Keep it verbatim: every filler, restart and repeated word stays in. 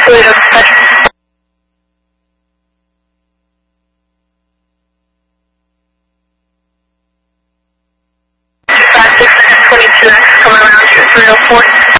Toledo, touch. five six twenty-two X, coming around to three oh four.